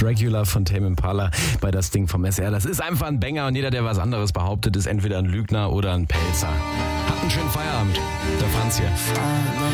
Dracula von Tame Impala bei das Ding vom SR. Das ist einfach ein Banger und jeder, der was anderes behauptet, ist entweder ein Lügner oder ein Pelzer. Habt einen schönen Feierabend. Der Franz hier.